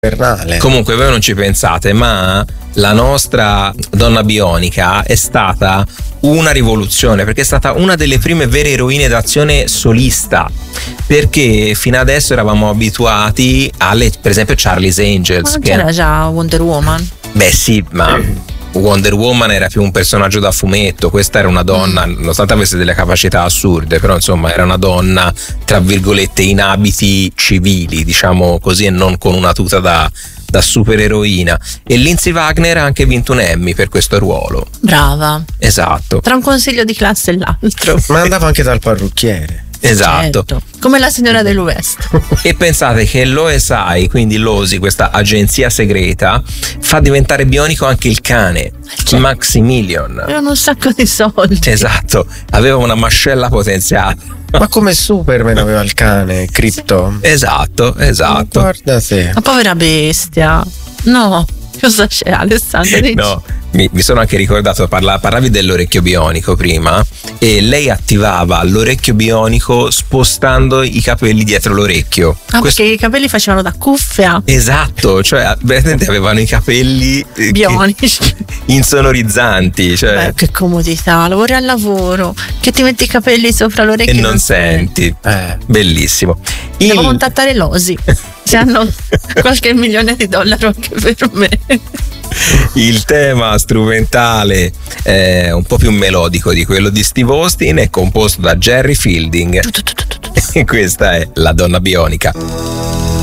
infernale. Comunque voi non ci pensate, ma la nostra donna bionica è stata una rivoluzione, perché è stata una delle prime vere eroine d'azione solista, perché fino adesso eravamo abituati alle, per esempio, Charlie's Angels. Ma non c'era già Wonder Woman? Beh sì, ma Wonder Woman era più un personaggio da fumetto, questa era una donna, nonostante avesse delle capacità assurde, però insomma era una donna tra virgolette in abiti civili, diciamo così, e non con una tuta da supereroina. E Lindsay Wagner ha anche vinto un Emmy per questo ruolo. Brava. Esatto. Tra un consiglio di classe e l'altro. Ma andava anche dal parrucchiere. Esatto. Certo. Come la signora dell'West. E pensate che l'OSI, quindi l'OSI, questa agenzia segreta, fa diventare bionico anche il cane, Maximilian. Avevano un sacco di soldi. Esatto, aveva una mascella potenziale. Ma come Superman aveva il cane, Crypto. Esatto. Guarda te. Ma povera bestia. No, cosa c'è, Alessandro? Dici? No, mi sono anche ricordato, parlavi dell'orecchio bionico prima, e lei attivava l'orecchio bionico spostando i capelli dietro l'orecchio. Perché i capelli facevano da cuffia. Esatto, cioè veramente avevano i capelli bionici, insonorizzanti, cioè. Beh, che comodità, lavori al lavoro, che ti metti i capelli sopra l'orecchio e non senti. Bellissimo. Devo contattare l'Osi, se hanno qualche milione di dollari anche per me. Il tema strumentale è un po' più melodico di quello di Steve Austin, è composto da Jerry Fielding e questa è La donna bionica.